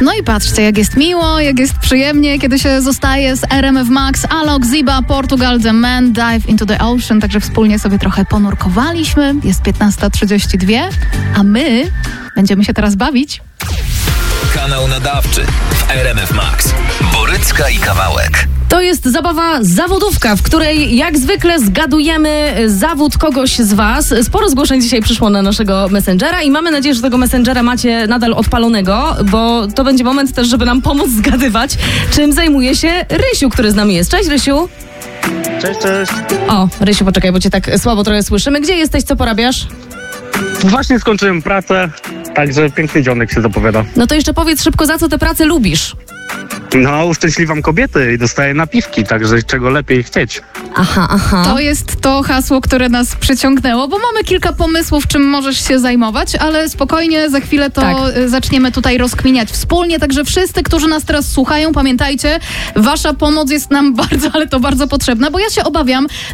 No i patrzcie, jak jest miło, jak jest przyjemnie, kiedy się zostaje z RMF Max, Alok, Ziba, Portugal, The Man, Dive into the Ocean, także wspólnie sobie trochę ponurkowaliśmy. Jest 15:32, a my będziemy się teraz bawić. Kanał nadawczy w RMF Max. Borycka i Kawałek. To jest zabawa zawodówka, w której jak zwykle zgadujemy zawód kogoś z was. Sporo zgłoszeń dzisiaj przyszło na naszego Messengera i mamy nadzieję, że tego Messengera macie nadal odpalonego, bo to będzie moment też, żeby nam pomóc zgadywać, czym zajmuje się Rysiu, który z nami jest. Cześć, Rysiu. Cześć, cześć. O, Rysiu, poczekaj, bo cię tak słabo trochę słyszymy. Gdzie jesteś, co porabiasz? Właśnie skończyłem pracę, także piękny dzionek się zapowiada. No to jeszcze powiedz szybko, za co tę pracę lubisz? No, uszczęśliwam kobiety i dostaję napiwki, także czego lepiej chcieć. Aha. To jest to hasło, które nas przyciągnęło, bo mamy kilka pomysłów, czym możesz się zajmować, ale spokojnie, za chwilę to zaczniemy tutaj rozkminiać wspólnie, także wszyscy, którzy nas teraz słuchają, pamiętajcie, wasza pomoc jest nam bardzo, ale to bardzo potrzebna, bo ja się obawiam,